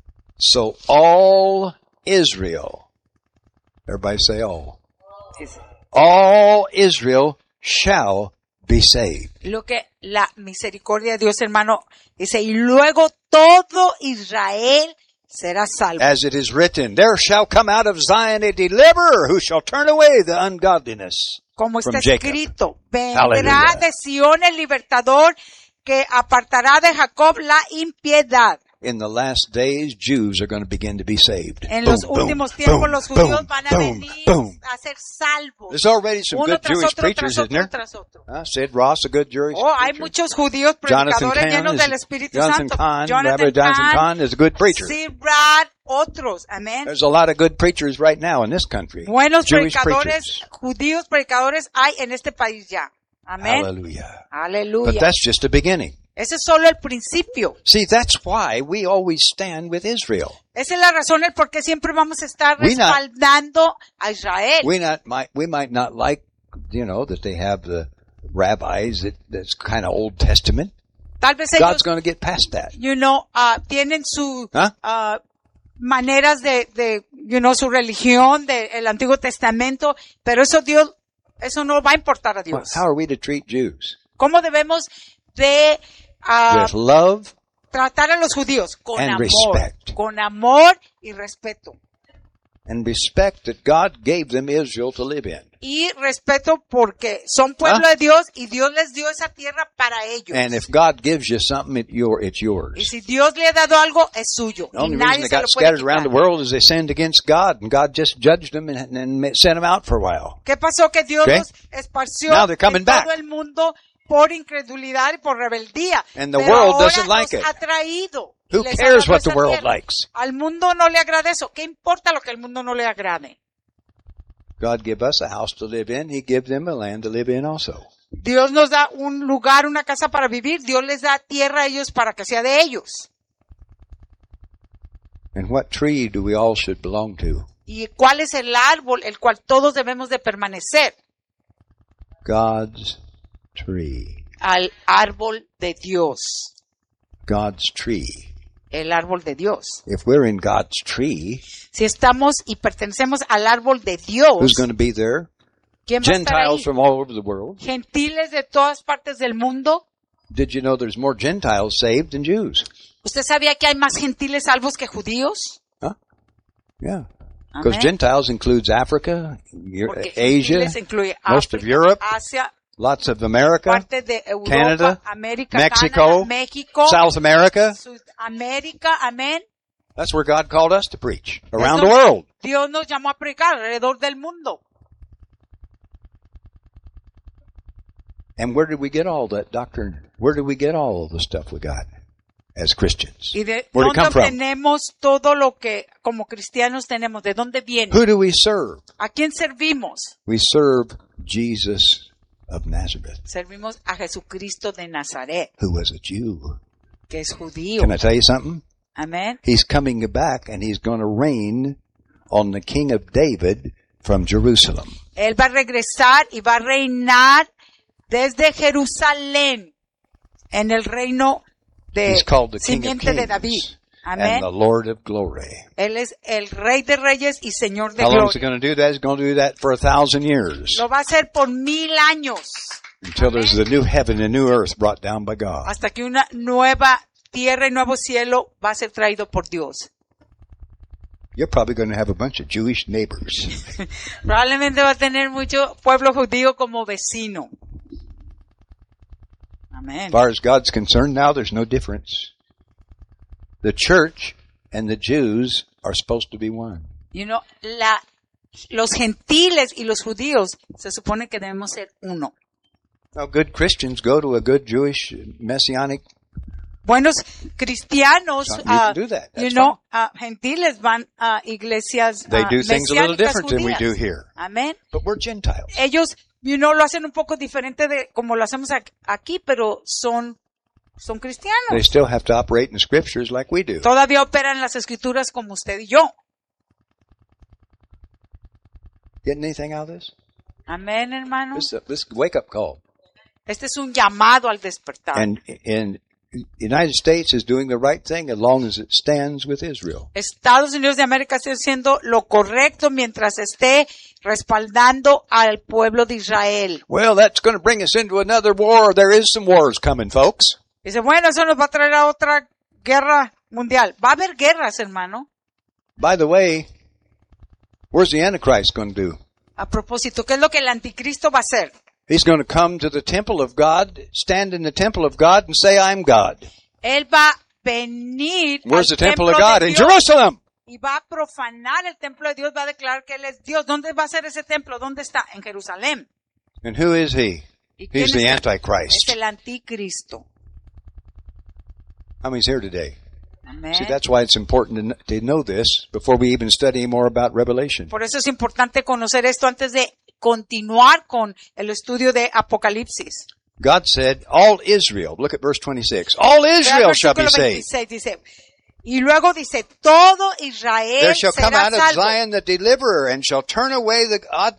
So all Israel, everybody say all. Dice, All Israel shall be saved. lo que la misericordia de Dios, hermano, dice, y luego todo Israel será salvo. As it is written, there shall come out of Zion a deliverer who shall turn away the ungodliness. Como está from Jacob. escrito, vendrá Hallelujah. de Sion el libertador que apartará de Jacob la impiedad. In the last days, Jews are going to begin to be saved. En Boom, los boom, últimos tiempos boom, los judíos boom, van a boom, venir boom. a ser salvos. There's already some Uno good tras Jewish otro, preachers, tras isn't there? otro, tras otro. Uh, Sid Ross, a good Jewish Oh, hay preacher. muchos judíos Jonathan predicadores Kahn llenos is, del Espíritu Jonathan Santo. Kahn, Jonathan Rabbi Jonathan Kahn, Kahn is a good preacher. Sid Brad, otros. Amén. There's a lot of good preachers right now in this country. Buenos Jewish predicadores, preachers. judíos predicadores hay en este país ya. Amén. Hallelujah. But Aleluya. that's just the beginning. Ese es solo el principio. See, that's why we always stand with Israel. Esa es la razón el por qué siempre vamos a estar We not- respaldando a Israel. We not might we might not like, you know, that they have the rabbis that that's kind of Old Testament. Tal vez ellos, God's going to get past that. you know, ah, tienen su Huh? ah, maneras de, de, you know, su religión del Antiguo Testamento, pero eso Dios eso no va a importar a Well, Dios. how are we to treat Jews? ¿Cómo debemos de ah, With love tratar a los judíos? Con and amor, respect. con amor y respeto. and respect that God gave them Israel to live in. Y respeto porque son pueblo ¿Ah? de Dios y Dios les dio esa tierra para ellos. And if God gives you something, it, your, it's Y yours. si Dios le ha dado algo, es suyo. The Y only reason nadie they se lo got puede scattered around the quitar. world is they sinned against God, and God just judged them and, and sent them out for a while. ¿Qué pasó? Que Dios Okay. los esparció Now they're coming en todo back. el mundo por incredulidad y por rebeldía. And the Pero world ahora doesn't like los it. ha traído. y Who les ha cares dado what the esa world tierra. likes? Al mundo no le agrada eso. ¿Qué importa lo que al mundo no le agrade? God give us a house to live in. He give them a land to live in also. Dios nos da un lugar, una casa para vivir. Dios les da tierra a ellos para que sea de ellos. And what tree do we all should belong to? ¿Y cuál es el árbol el cual todos debemos de permanecer? God's tree. Al árbol de Dios. God's tree. El árbol de Dios. If we're in God's tree, Si estamos y pertenecemos al árbol de who's Dios, going to be there? ¿quién va a estar ahí? Gentiles from all over the world. Gentiles de todas partes del mundo. Did you know there's more Gentiles saved than Jews? ¿Usted sabía que hay más gentiles salvos que judíos? Huh? Yeah. Because Amén. Gentiles includes Africa, Eu- Porque Asia, gentiles incluye most of África, Europe, Asia, lots of America, parte de Europa, Canada, América, Mexico, Canadá, México, South America. Sudamérica, amén. That's where God called us to preach around Eso- the world. Dios nos llamó a predicar alrededor del mundo. And where did we get all that doctrine? Where did we get all of the stuff we got as Christians? ¿Y de Where did it dónde come from? obtenemos todo lo que como cristianos tenemos? ¿De dónde viene? Who do we serve? ¿A quién servimos? We serve Jesus of Nazareth, Servimos a Jesucristo de Nazaret, who was a Jew. que es judío. Can I tell you something? Amén. He's coming back and he's going to reign on the King of David from Jerusalem. Él va a regresar y va a reinar desde Jerusalén en el reino de He's called the King of simiente de David. Kings and Amén. the Lord of Glory. Él es el Rey de Reyes y Señor de How long is he Gloria. going to do that? He's going to do that for a thousand years Lo va a hacer por mil años until there's the new heaven and new earth brought down by God. hasta que una nueva tierra y nuevo cielo va a ser traído por Dios. You're probably going to have a bunch of Jewish neighbors. Probablemente va a tener mucho pueblo judío como vecino. Amén. As far as God's concerned, now there's no difference. The church and the Jews are supposed to be one. You know, la, los gentiles y los judíos se supone que debemos ser uno. Now, good Christians go to a good Jewish messianic. Buenos cristianos, You can ah, do that. you That's know, ah, gentiles van a iglesias They ah, do things a little mesiánicas different than we judías. do here. Amén. But we're Gentiles. Ellos, you know, lo hacen un poco diferente de como lo hacemos ac- aquí, pero son, son They cristianos. still have to operate in the scriptures like we do. Todavía operan las escrituras como usted y yo. Getting anything out of this? Amén, hermano. This, this wake up call. Este es un llamado al despertar. And in the United States is doing the right thing as long as it stands with Israel. Estados Unidos de América está haciendo lo correcto mientras esté respaldando al pueblo de Israel. Well, that's going to bring us into another war. There is some wars coming, folks. Dice, bueno, eso nos va a traer a otra guerra mundial. Va a haber guerras, hermano. By the way, where's the Antichrist going to do? A propósito, ¿qué es lo que el anticristo va a hacer? He's going to come to the temple of God, stand in the temple of God, and say, I'm God. Él va a venir Where's al the temple templo of God? de In Dios Jerusalem. y va a profanar el templo de Dios, va a declarar que Él es Dios. ¿Dónde va a ser ese templo? ¿Dónde está? En Jerusalén. And who is he? ¿Y quién He's es the él? Antichrist. Es el anticristo. How many's here today? Amén. See, that's why it's important to kn- to know this before we even study more about Revelation. Por eso es importante conocer esto antes de continuar con el estudio de Apocalipsis. God said, all Israel, look at verse twenty-six, all Vea el Israel shall be versículo saved. veintiséis, dice, y luego dice, todo Israel There shall come será out of salvo. Zion the deliverer, and shall turn away the God,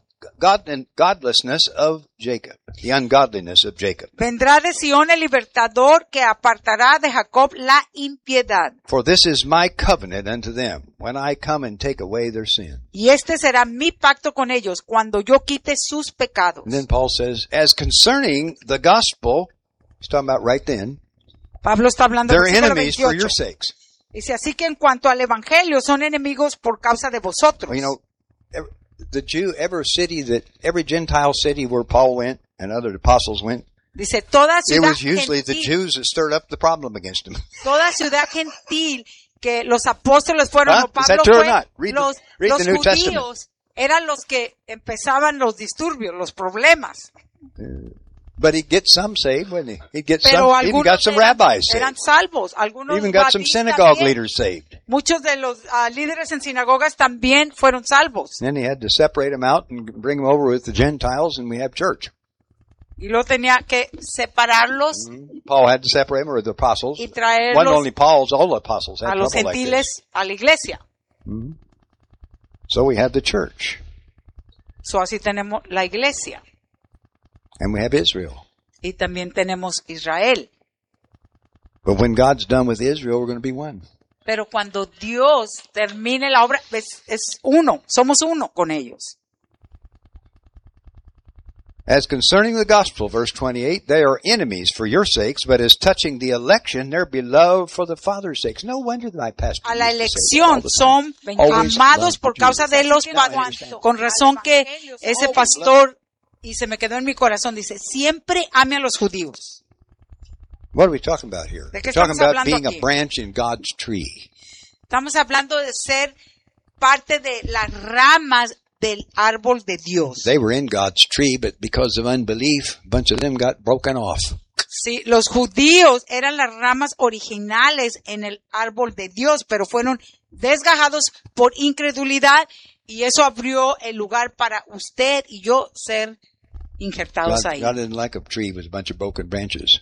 God and godlessness of Jacob, the ungodliness of Jacob. Vendrá de Sion el libertador que apartará de Jacob la impiedad. For this is my covenant unto them, when I come and take away their sin. Y este será mi pacto con ellos cuando yo quite sus pecados. And then Paul says, as concerning the gospel, he's talking about right then, Pablo está hablando they're del versículo enemies for your veintiocho. sakes. Dice, así que en cuanto al evangelio, son enemigos por causa de vosotros. Well, you know, every, the Jew, every city that, every Gentile city where Paul went and other apostles went, Dice, toda it ciudad was usually the gentil, Jews that stirred up the problem against them. toda ciudad gentil que los apóstoles fueron, Huh? o Is that Pablo true or fue, not? Read the- los, read los the New judíos eran los que empezaban los disturbios, los problemas. But he'd get some saved, wouldn't he? He'd get Pero some, even got algunos some eran, rabbis saved. eran salvos, algunos Even got some rabís synagogue también. leaders saved. Muchos de los ah, líderes en sinagogas también fueron salvos. Then he had to separate them out and bring them over with the Gentiles, and we have church. Y luego tenía que separarlos Paul had to separate them with the apostles. y Wasn't traerlos only Paul's, all the apostles had a los trouble like this. gentiles a la iglesia. So we have the church, So así tenemos la iglesia and we have Israel. y también tenemos Israel. But when God's done with Israel, we're going to be one. Pero cuando Dios termine la obra, es, es uno, somos uno con ellos. As concerning the gospel, verse twenty-eight, they are enemies for your sakes, but as touching the election, they're beloved for the Father's sakes. No wonder that my pastor A la used to say that all elección the son time. Always amados love por the causa Jews. de los Now I padres. understand. Con razón que ese pastor, y se me quedó en mi corazón, dice, siempre ame a los judíos. What are we talking about here? ¿De We're qué talking estamos about hablando being aquí? a branch in God's tree. Estamos hablando de ser parte de las ramas del árbol de Dios. They were in God's tree, but because of unbelief, a bunch of them got broken off. Sí, los judíos eran las ramas originales en el árbol de Dios, pero fueron desgajados por incredulidad y eso abrió el lugar para usted y yo ser injertados God, ahí. God didn't like a tree with a bunch of broken branches.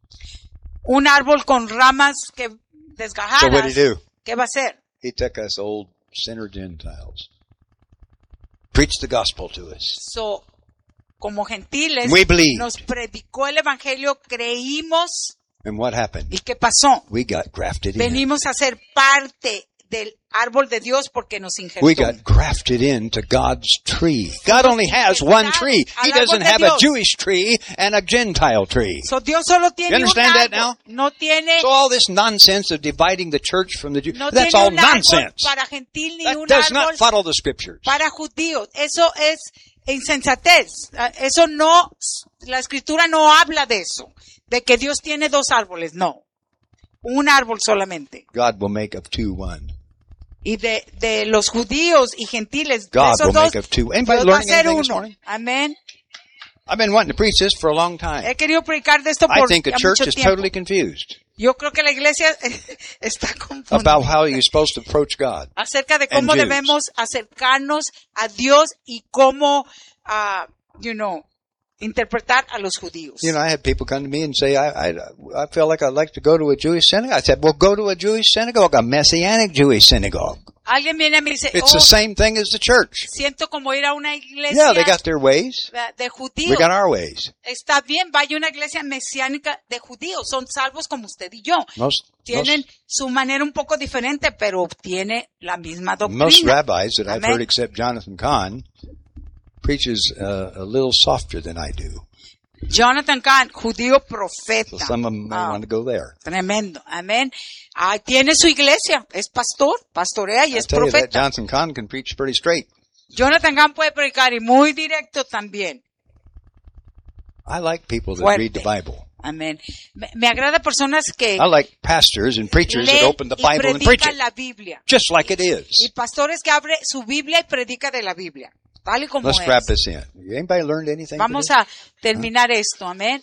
Un árbol con ramas que So desgajadas. what did he do? ¿Qué va a hacer? He took us old sinner Gentiles, preached the gospel to us. So, como gentiles, We believed. nos predicó el evangelio, creímos And what happened? y ¿qué pasó? We got grafted in. Venimos a ser parte del árbol de Dios porque nos injertó. We got grafted into God's tree. God only has one tree. He doesn't have a Jewish tree and a Gentile tree. So, Dios solo tiene You understand un that árbol. now? No tiene, So all this nonsense of dividing the church from the Jews, no that's tiene all un árbol nonsense. para gentil ni That un does árbol not follow the scriptures. para judíos. Eso es insensatez. Eso no, la escritura no habla de eso. De que Dios tiene dos árboles. No. Un árbol solamente. God will make of two one. Y de, de los judíos y gentiles, de God esos will dos, make of two. Anybody Dios va a learning ser anything this uno. morning? Amén. I've been wanting to preach this for a long time. He querido predicar de esto I por think the ya church mucho is tiempo. totally confused Yo creo que la iglesia está about confundida how you're supposed to approach God. acerca de cómo and Jews. debemos acercarnos a Dios y cómo, uh, you know, interpretar a los judíos. You know, I had people come to me and say, I, I, I feel like I'd like to go to a Jewish synagogue. I said, well, go to a Jewish synagogue, a Messianic Jewish synagogue. Alguien viene a mí y dice, It's oh, the same thing as the church. siento como ir a una iglesia Yeah, they got their ways. de We judíos. got our ways. Está bien, vaya a una iglesia mesiánica de judíos. Son salvos como usted y yo. Most, Tienen most, su manera un poco diferente, pero tiene la misma most doctrina. rabbis that I've Amen. heard except Jonathan Kahn preaches uh, a little softer than I do. Jonathan Kahn, judío So profeta. some of them may Ah, want to go there. tremendo. Amén. Ah, tiene su iglesia. Es pastor, pastorea y I es tell you that profeta. Jonathan Kahn can preach pretty straight. Jonathan Kahn puede predicar y muy directo también. I like people that Fuerte. read the Bible. Amén. Me, me agrada personas que I like pastors and preachers that leen open the y Bible and preach predican it la Biblia. just like it Y is. pastores que abre su Biblia y predica de la Biblia. Tal y como Let's es. wrap this in. Anybody learned anything Vamos today? a terminar esto. Amén.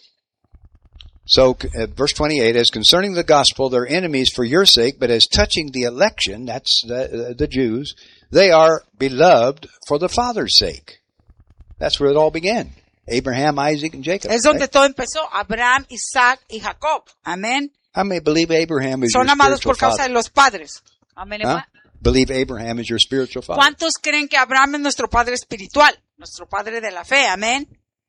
So, uh, verse twenty-eight, as concerning the gospel, they're enemies for your sake, but as touching the election, that's the, uh, the Jews, they are beloved for the Father's sake. That's where it all began. Abraham, Isaac, and Jacob. Es donde right? todo empezó. Abraham, Isaac y Jacob. Amén. How many believe Abraham is your Son amados spiritual por causa father? de los padres. Amén. Huh? Believe Abraham is your spiritual father? ¿Cuántos creen que Abraham es nuestro padre espiritual? nuestro Padre de la fe, amén.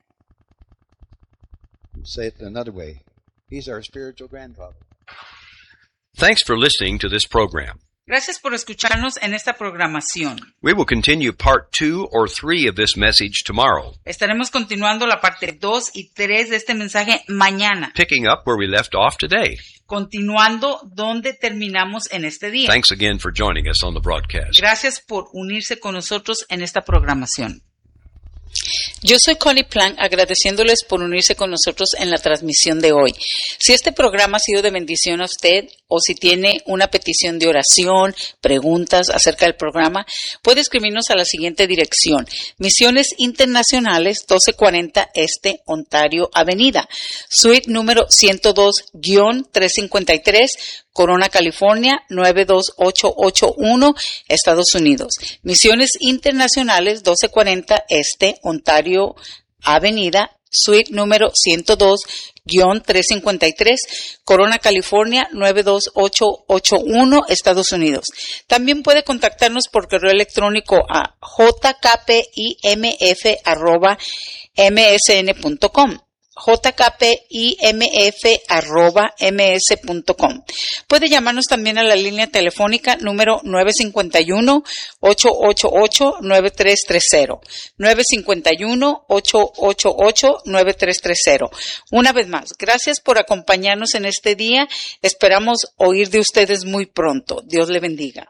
Say it another way. He's our spiritual grandfather. Thanks for listening to this program. Gracias por escucharnos en esta programación. We will continue part two or three of this message tomorrow, Estaremos continuando la parte dos y tres de este mensaje mañana, picking up where we left off today. continuando donde terminamos en este día. Thanks again for joining us on the broadcast. Gracias por unirse con nosotros en esta programación. Yo soy Connie Plank, agradeciéndoles por unirse con nosotros en la transmisión de hoy. Si este programa ha sido de bendición a usted o si tiene una petición de oración, preguntas acerca del programa, puede escribirnos a la siguiente dirección: Misiones Internacionales, doce cuarenta Este, Ontario Avenida, suite número ciento dos guión trescientos cincuenta y tres, Corona, California, nueve dos ocho ocho uno, Estados Unidos. Misiones Internacionales, doce cuarenta Este, Ontario Avenida, suite número ciento dos guión trescientos cincuenta y tres, Corona, California, nueve dos ocho ocho uno, Estados Unidos. También puede contactarnos por correo electrónico a j k p i m f arroba m s n punto com. j k p i m f arroba m s punto com. Puede llamarnos también a la línea telefónica número nueve cinco uno, ocho ocho ocho, nueve tres tres cero. nueve cinco uno, ocho ocho ocho, nueve tres tres cero. Una vez más, gracias por acompañarnos en este día. Esperamos oír de ustedes muy pronto. Dios le bendiga.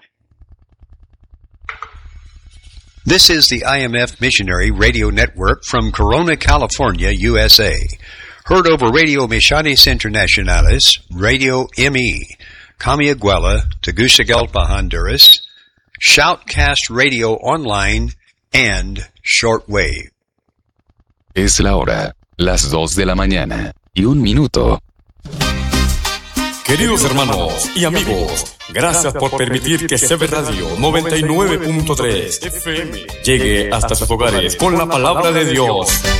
This is the I M F Missionary Radio Network from Corona, California, U S A. Heard over Radio Misiones Internacionales, Radio M E, Camiaguela, Tegucigalpa, Honduras, Shoutcast Radio Online, and Shortwave. Es la hora, las dos de la mañana, y un minuto. Queridos hermanos y amigos, gracias por permitir que C B Radio noventa y nueve punto tres F M llegue hasta sus hogares con la palabra de Dios.